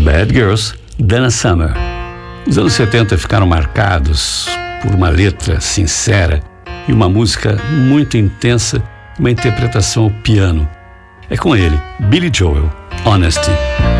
Bad Girls, Donna Summer. Os anos 70 ficaram marcados por uma letra sincera e uma música muito intensa, uma interpretação ao piano. É com ele, Billy Joel, Honesty.